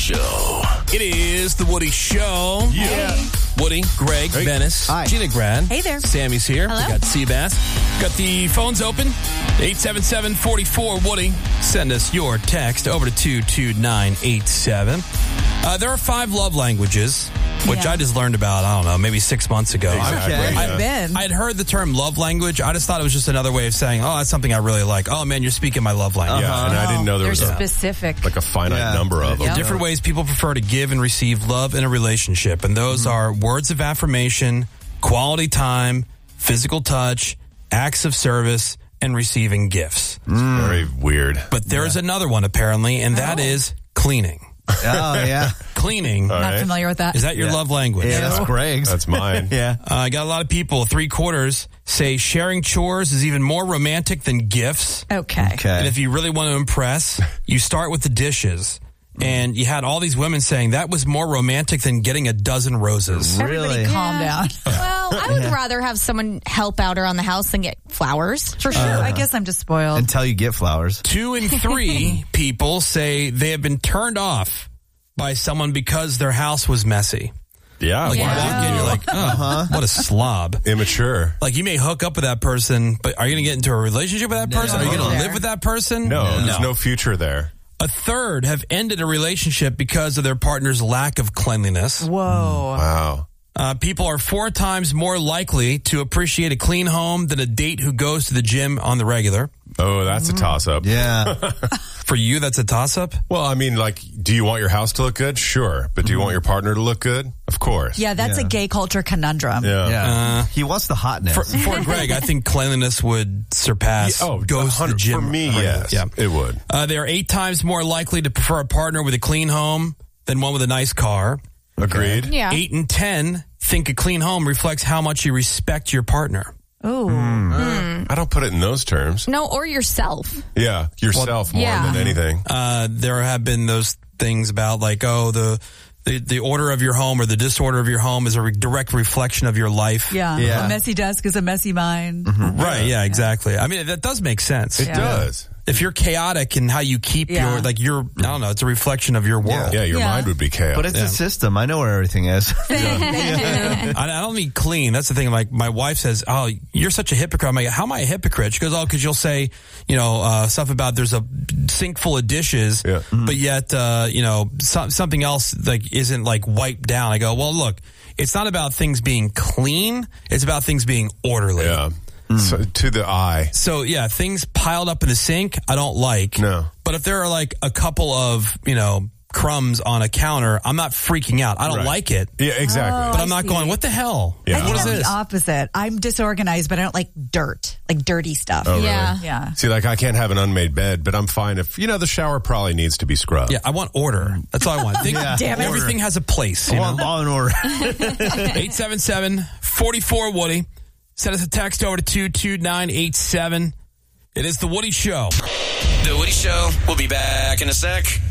Show. It is The Woody Show. Yeah. Woody, Greg, Venice, Hi. Gina Grad. Hey there. Sammy's here. Hello. We got Seabass. Got the phones open. 877-44-WOODY. Send us your text over to 22987. There are 5 love languages, which Yeah. I just learned about, I don't know, maybe 6 months ago. Exactly. Okay. Yeah. Been. I'd heard the term love language. I just thought it was just another way of saying, oh, that's something I really like. Oh, man, you're speaking my love language. Yeah, and I didn't know there They're was specific. a finite number of them. Yep. Different ways people prefer to give and receive love in a relationship. And those are words of affirmation, quality time, physical touch, acts of service, and receiving gifts. Very weird. But there's another one, apparently, and that is cleaning. Oh, yeah. Cleaning. All Not right. familiar with that. Is that your Yeah. love language? Yeah, that's Greg's. That's mine. Yeah. I got a lot of people, 3/4, say sharing chores is even more romantic than gifts. Okay. And if you really want to impress, you start with the dishes. And you had all these women saying that was more romantic than getting a dozen roses. Everybody calm down. Well, I would rather have someone help out around the house than get flowers. For sure. I guess I'm just spoiled. Until you get flowers. 2 in 3 people say they have been turned off by someone because their house was messy. Yeah. Like why you walk in, you're like, oh, what a slob. Immature. Like you may hook up with that person, but are you going to get into a relationship with that person? Are you going to live with that person? No, there's no future there. A third have ended a relationship because of their partner's lack of cleanliness. Whoa. Wow. People are 4 times more likely to appreciate a clean home than a date who goes to the gym on the regular. Oh, that's a toss-up. Yeah. For you, that's a toss-up? Well, I mean, like, do you want your house to look good? Sure. But do you want your partner to look good? Of course. Yeah, that's a gay culture conundrum. Yeah. Yeah. He wants the hotness. For Greg, I think cleanliness would surpass goes to the gym. For me, yes. Yeah. It would. They are 8 times more likely to prefer a partner with a clean home than one with a nice car. Agreed. Yeah. 8 in 10 think a clean home reflects how much you respect your partner. Ooh. I don't put it in those terms. No, or yourself. Yeah. Yourself more yeah. than anything. There have been those things about like, oh, the order of your home or the disorder of your home is a direct reflection of your life. Yeah. Yeah. A messy desk is a messy mind. Right, yeah, exactly. I mean, that does make sense. It does. If you're chaotic in how you keep I don't know, it's a reflection of your world. Yeah, your mind would be chaos. But it's a system. I know where everything is. I don't mean clean. That's the thing. Like my wife says, "Oh, you're such a hypocrite." I'm like, "How am I a hypocrite?" She goes, "Oh, because you'll say, stuff about there's a sink full of dishes, but yet, something else like isn't like wiped down." I go, "Well, look, it's not about things being clean. It's about things being orderly." Yeah. So, to the eye. So yeah, things piled up in the sink, I don't like. No. But if there are like a couple of, crumbs on a counter, I'm not freaking out. I don't like it. Yeah, exactly. But I'm not going, what the hell? Yeah. I think What is I'm this? the opposite. I'm disorganized, but I don't like dirt, like dirty stuff. Oh, really? Yeah. Yeah. See, like I can't have an unmade bed, but I'm fine if, the shower probably needs to be scrubbed. Yeah, I want order. That's all I want. Damn it. Everything has a place. I want law and order. 877-44-WOODY. Send us a text over to 22987. It is The Woody Show. The Woody Show will be back in a sec.